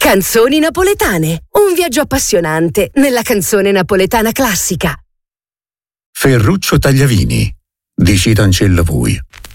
Canzoni napoletane. Un viaggio appassionante nella canzone napoletana classica. Ferruccio Tagliavini. Dici Ancella voi.